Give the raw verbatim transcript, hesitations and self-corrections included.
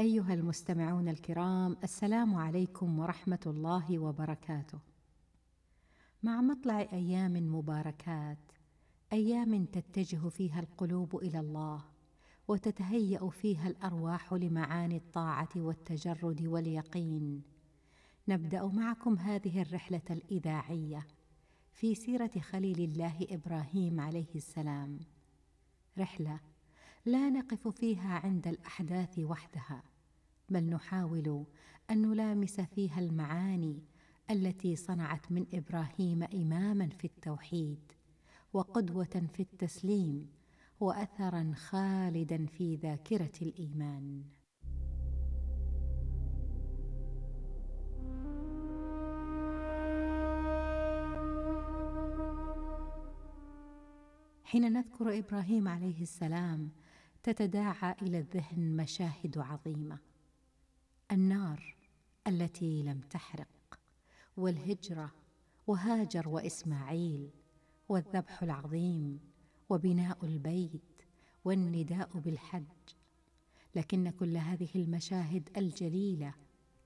أيها المستمعون الكرام، السلام عليكم ورحمة الله وبركاته. مع مطلع أيام مباركات، أيام تتجه فيها القلوب إلى الله، وتتهيأ فيها الأرواح لمعاني الطاعة والتجرد واليقين، نبدأ معكم هذه الرحلة الإذاعية في سيرة خليل الله إبراهيم عليه السلام، رحلة لا نقف فيها عند الأحداث وحدها، بل نحاول أن نلامس فيها المعاني التي صنعت من إبراهيم إماماً في التوحيد، وقدوة في التسليم، وأثراً خالداً في ذاكرة الإيمان. حين نذكر إبراهيم عليه السلام تتداعى إلى الذهن مشاهد عظيمة: النار التي لم تحرق، والهجرة، وهاجر وإسماعيل، والذبح العظيم، وبناء البيت، والنداء بالحج. لكن كل هذه المشاهد الجليلة